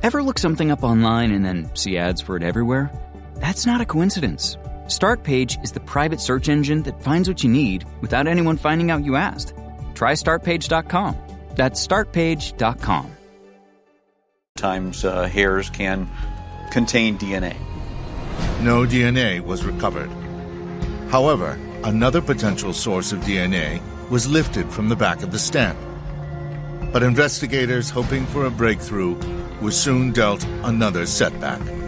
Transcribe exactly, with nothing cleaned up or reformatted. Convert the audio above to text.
Ever look something up online and then see ads for it everywhere? That's not a coincidence. Startpage is the private search engine that finds what you need without anyone finding out you asked. Try start page dot com. That's start page dot com. Sometimes uh, hairs can contain D N A. No D N A was recovered. However, another potential source of D N A was lifted from the back of the stamp. But investigators hoping for a breakthrough were soon dealt another setback.